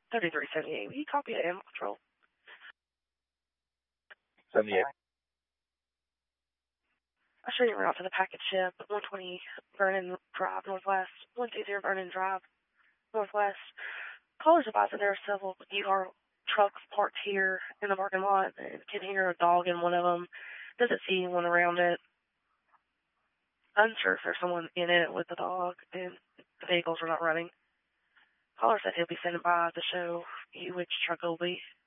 3378. Will you copy at Animal Control? 78. I'll show you a route to the package ship, 120 Vernon Drive, Northwest, 120 Vernon Drive, Northwest. Callers advise that there are several UR trucks parked here in the parking lot and can hear a dog in one of them. Doesn't see anyone around it. Unsure if there's someone in it with the dog and the vehicles are not running. Caller said he'll be standing by to show you which truck it will be.